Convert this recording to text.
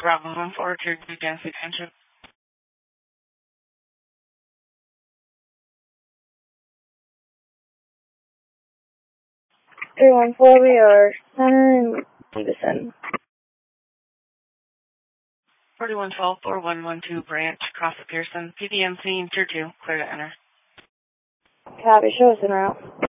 Bravo 14, Tier 2, Genesee Township. 314, we are 10, Davison. 4112, 4112, Branch, Cross of Pearson, PDM scene, Tier 2, clear to enter. Copy, show us en route.